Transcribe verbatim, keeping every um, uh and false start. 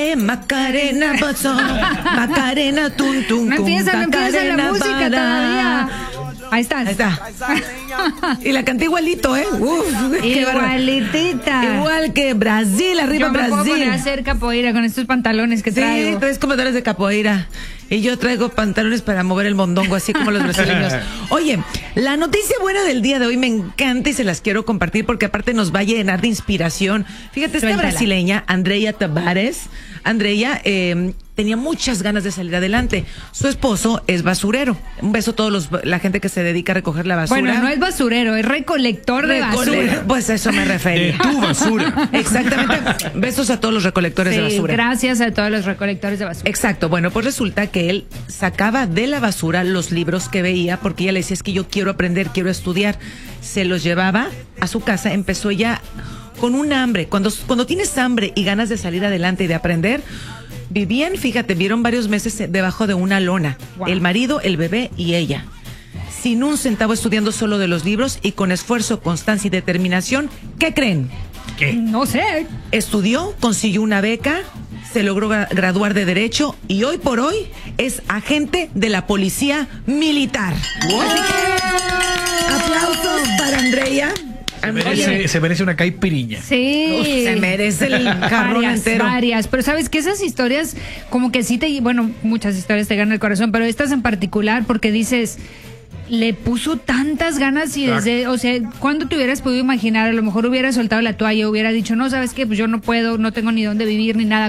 Macarena, pasó, Macarena, tum, tum, No tum, empieza, no empieza la música para. todavía. Ahí estás. Ahí está. Y la canté igualito, ¿eh? Uf, qué bárbaro. Igualitita. Igual que Brasil, arriba Yo me Brasil. puedo poner a hacer capoeira con estos pantalones que traigo. Sí, traes pantalones de capoeira. Y yo traigo pantalones para mover el mondongo, así como los brasileños. Oye, la noticia buena del día de hoy me encanta y se las quiero compartir porque aparte nos va a llenar de inspiración. Fíjate, esta Suéltala. brasileña, Andrea Tavares, Andrea eh, tenía muchas ganas de salir adelante. Su esposo es basurero. Un beso a todos los, la gente que se dedica a recoger la basura. Bueno, no es basurero, es recolector de Recole- basura. Pues a eso me refería. De tu basura. Exactamente. Besos a todos los recolectores Sí, de basura. gracias a todos los recolectores de basura. Exacto, bueno, pues resulta que él sacaba de la basura los libros que veía porque ella le decía, es que yo quiero aprender, quiero estudiar. Se los llevaba a su casa, empezó ella con un hambre. Cuando, cuando tienes hambre y ganas de salir adelante y de aprender, vivían, fíjate, vieron varios meses debajo de una lona. Wow. El marido, el bebé y ella. Sin un centavo estudiando solo de los libros y con esfuerzo, constancia y determinación. ¿Qué creen? ¿Qué? No sé. Estudió, consiguió una beca, se logró gra- graduar de Derecho y hoy por hoy es agente de la Policía Militar. Así que, aplausos para Andrea. Se merece, se merece una caipiriña. Sí. Se merece el jarrón varias, entero. varias. Pero sabes que esas historias, como que sí te, bueno, muchas historias te ganan el corazón, pero estas en particular, porque dices, le puso tantas ganas y desde, o sea, ¿cuándo te hubieras podido imaginar? A lo mejor hubiera soltado la toalla, hubiera dicho, no, ¿sabes qué? Pues yo no puedo, no tengo ni dónde vivir ni nada.